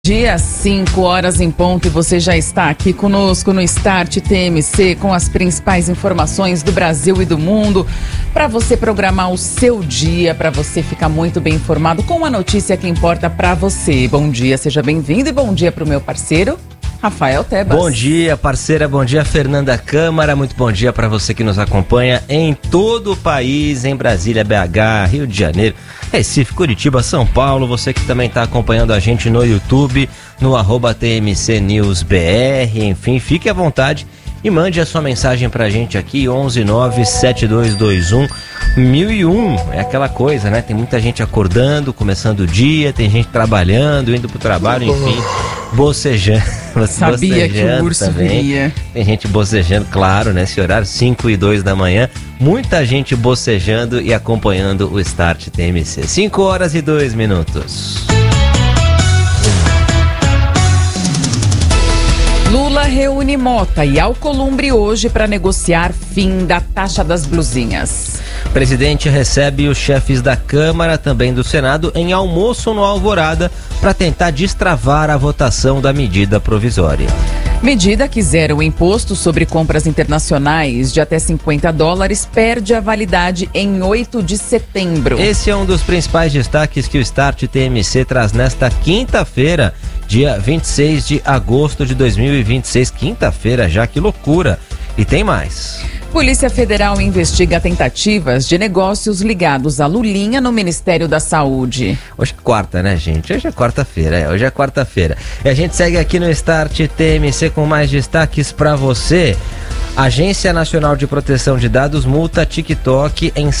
Dia 5 horas em ponto e você já está aqui conosco no Start TMC com as principais informações do Brasil e do mundo para você programar o seu dia, para você ficar muito bem informado com a notícia que importa para você. Bom dia, seja bem-vindo e bom dia para o meu parceiro Rafael Tebas. Bom dia, parceira, bom dia, Fernanda Câmara, muito bom dia para você que nos acompanha em todo o país, em Brasília, BH, Rio de Janeiro, Recife, Curitiba, São Paulo, você que também está acompanhando a gente no YouTube, no @TMCNewsBR, enfim, fique à vontade e mande a sua mensagem pra gente aqui, 11972211001, é aquela coisa, né? Tem muita gente acordando, começando o dia, tem gente trabalhando, indo pro trabalho, enfim, bocejando. Sabia que o urso viria. Tem gente bocejando, claro, nesse horário, 5 e 2 da manhã, muita gente bocejando e acompanhando o Start TMC. 5 horas e 2 minutos. Lula reúne Mota e Alcolumbre hoje para negociar fim da taxa das blusinhas. O presidente recebe os chefes da Câmara, também do Senado, em almoço no Alvorada para tentar destravar a votação da medida provisória. Medida que zera o imposto sobre compras internacionais de até $50 perde a validade em 8 de setembro. Esse é um dos principais destaques que o Start TMC traz nesta quinta-feira, dia 26 de agosto de 2026. Quinta-feira já, que loucura! E tem mais. Polícia Federal investiga tentativas de negócios ligados a Lulinha no Ministério da Saúde. Hoje é quarta, né, gente? Hoje é quarta-feira, hoje é quarta-feira. E a gente segue aqui no Start TMC com mais destaques para você. Agência Nacional de Proteção de Dados multa TikTok em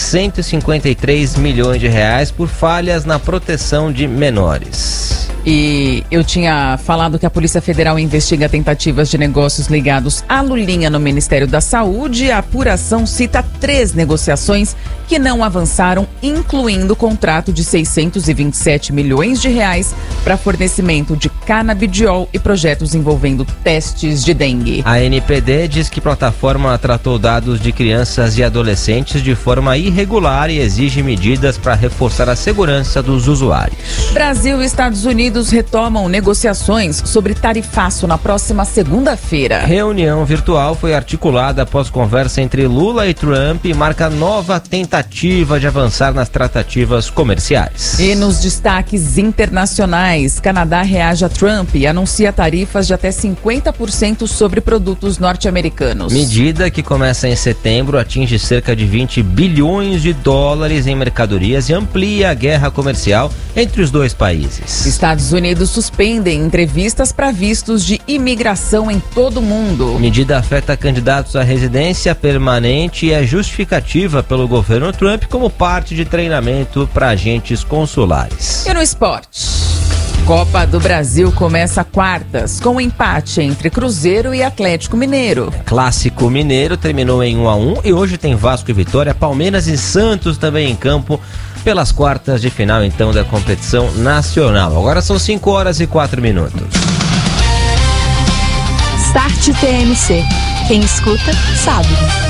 R$153 milhões por falhas na proteção de menores. E eu tinha falado que a Polícia Federal investiga tentativas de negócios ligados à Lulinha no Ministério da Saúde. A apuração cita 3 negociações que não avançaram, incluindo o contrato de R$627 milhões para fornecimento de canabidiol e projetos envolvendo testes de dengue. A NPD diz que a plataforma tratou dados de crianças e adolescentes de forma irregular e exige medidas para reforçar a segurança dos usuários. Brasil e Estados Unidos retomam negociações sobre tarifaço na próxima segunda-feira. Reunião virtual foi articulada após conversa entre Lula e Trump e marca nova tentativa de avançar nas tratativas comerciais. E nos destaques internacionais, Canadá reage a Trump e anuncia tarifas de até 50% sobre produtos norte-americanos. Medida que começa em setembro, atinge cerca de $20 bilhões em mercadorias e amplia a guerra comercial entre os dois países. Estados Unidos suspendem entrevistas para vistos de imigração em todo o mundo. Medida afeta candidatos à residência permanente e é justificativa pelo governo Trump como parte de treinamento para agentes consulares. E no esporte? Copa do Brasil começa quartas com um empate entre Cruzeiro e Atlético Mineiro. Clássico mineiro terminou em 1-1 e hoje tem Vasco e Vitória, Palmeiras e Santos também em campo pelas quartas de final, então, da competição nacional. Agora são 5 horas e 4 minutos. Start TMC. Quem escuta, sabe.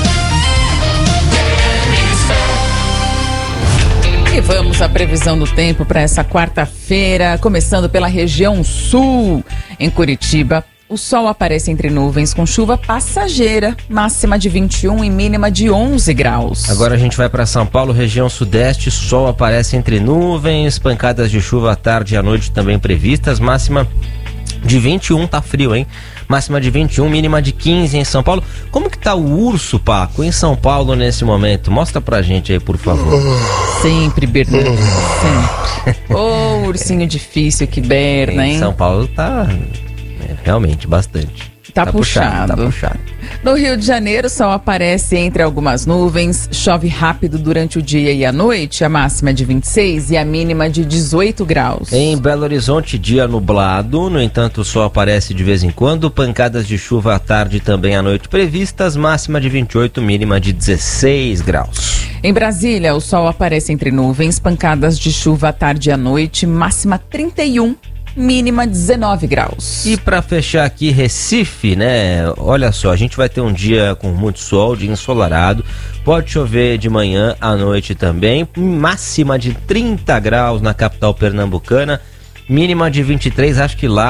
E vamos à previsão do tempo para essa quarta-feira, começando pela região sul. Em Curitiba, o sol aparece entre nuvens com chuva passageira, máxima de 21 e mínima de 11 graus. Agora a gente vai para São Paulo, região sudeste, sol aparece entre nuvens, pancadas de chuva à tarde e à noite também previstas, máxima de 21, tá frio, hein? Máxima de 21, mínima de 15 em São Paulo. Como que tá o urso, Paco, em São Paulo nesse momento? Mostra pra gente aí, por favor. Sempre, Bernardo, sempre. Ô, ursinho difícil que berna, hein? Em São Paulo tá... realmente, bastante. Tá puxado. Tá puxado. No Rio de Janeiro, o sol aparece entre algumas nuvens, chove rápido durante o dia e a noite, a máxima é de 26 e a mínima de 18 graus. Em Belo Horizonte, dia nublado, no entanto o sol aparece de vez em quando, pancadas de chuva à tarde e também à noite previstas, máxima de 28, mínima de 16 graus. Em Brasília, o sol aparece entre nuvens, pancadas de chuva à tarde e à noite, máxima 31, mínima 19 graus. E para fechar aqui, Recife, né? Olha só, a gente vai ter um dia com muito sol, dia ensolarado. Pode chover de manhã, à noite também. Máxima de 30 graus na capital pernambucana. Mínima de 23, acho que lá